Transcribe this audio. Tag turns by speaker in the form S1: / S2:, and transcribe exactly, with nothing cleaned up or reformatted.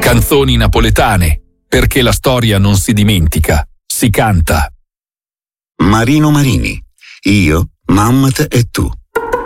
S1: Canzoni napoletane, perché la storia non si dimentica, si canta.
S2: Marino Marini, io, Mammat e tu.